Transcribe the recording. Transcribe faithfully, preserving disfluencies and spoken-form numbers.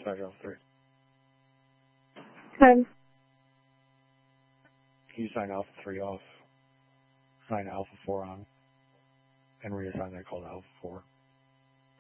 Dispatch Alpha three. ten. Can you sign Alpha three off? Sign Alpha four on. And reassign that call to Alpha four.